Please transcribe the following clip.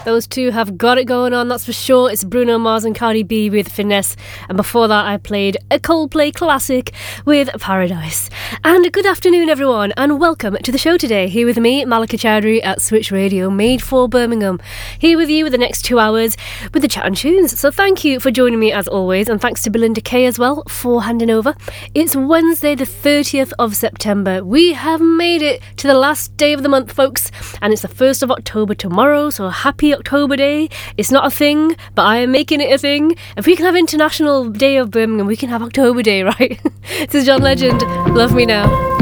Those two have got it going on, that's for sure. It's Bruno Mars and Cardi B with Finesse. And before that, I played a Coldplay classic with Paradise. And good afternoon, everyone, and welcome to the show today. Here with me, Malika Chowdhury at Switch Radio, made for Birmingham. Here with you with the next 2 hours with the chat and tunes. So thank you for joining me as always, and thanks to Belinda Kay as well for handing over. It's Wednesday, the 30th of September. We have made it to the last day of the month, folks, and it's the 1st of October tomorrow, so happy October Day. It's not a thing, but I am making it a thing. If we can have International Day of Birmingham, we can have October Day, right? This is John Legend. Love Me Now.